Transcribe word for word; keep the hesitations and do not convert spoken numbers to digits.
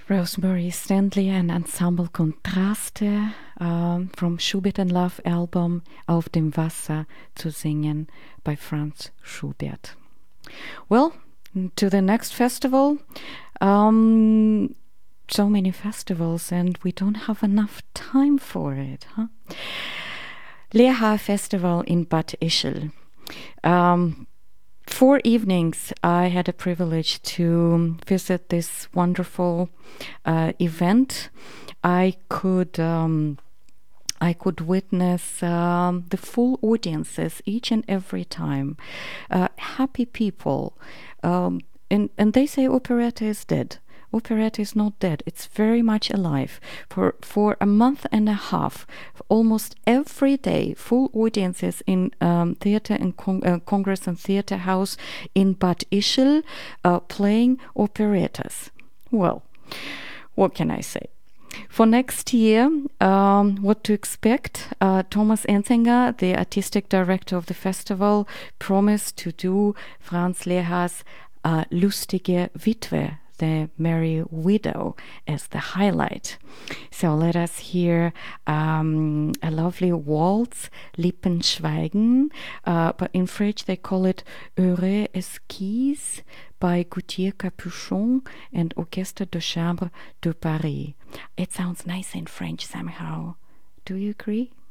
Rosemary Stanley and Ensemble Kontraste um, from Schubert and Love album Auf dem Wasser zu singen by Franz Schubert. Well, to the next festival. Um, so many festivals and we don't have enough time for it, huh? Leerhaar Festival in Bad Ischl. Um, Four evenings I had a privilege to visit this wonderful uh, event. I could um, I could witness um, the full audiences each and every time. Uh, happy people. Um, and, and they say operetta is dead. Operetta is not dead. It's very much alive. For for a month and a half, almost every day, full audiences in um, theater and con- uh, Congress and Theater House in Bad Ischl uh, playing operettas. Well, what can I say? For next year, um, what to expect? Uh, Thomas Enzinger, the artistic director of the festival, promised to do Franz Leerhaar's uh, Lustige Witwe, the Merry Widow, as the highlight. So let us hear um, a lovely waltz, Lippen schweigen, uh, but in French they call it Heureux Esquisse by Gauthier Capuchon and Orchestre de Chambre de Paris. It sounds nice in French somehow. Do you agree?